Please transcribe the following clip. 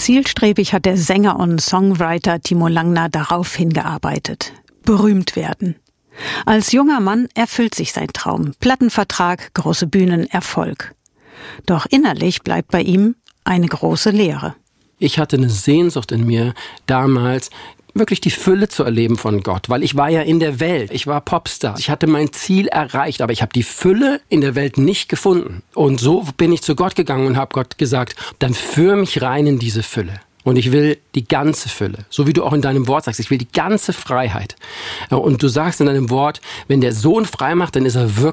Zielstrebig hat der Sänger und Songwriter Timo Langner darauf hingearbeitet. Berühmt werden. Als junger Mann erfüllt sich sein Traum. Plattenvertrag, große Bühnen, Erfolg. Doch innerlich bleibt bei ihm eine große Leere. Ich hatte eine Sehnsucht in mir damals, wirklich die Fülle zu erleben von Gott, weil ich war ja in der Welt, ich war Popstar, ich hatte mein Ziel erreicht, aber ich habe die Fülle in der Welt nicht gefunden. Und so bin ich zu Gott gegangen und habe Gott gesagt, dann führ mich rein in diese Fülle. Und ich will die ganze Fülle, so wie du auch in deinem Wort sagst, ich will die ganze Freiheit. Und du sagst in deinem Wort, wenn der Sohn frei macht, dann ist er wirklich